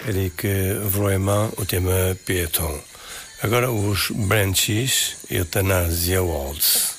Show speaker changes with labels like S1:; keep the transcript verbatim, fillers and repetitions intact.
S1: Eric Vroeman, o tema Peton. Agora os Branches, Eutanásia Waltz.